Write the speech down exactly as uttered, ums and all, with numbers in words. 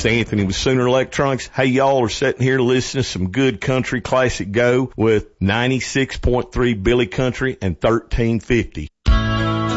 is Anthony with Sooner Electronics. Hey, y'all are sitting here listening to some good country classic go with ninety-six point three Billy Country and thirteen fifty.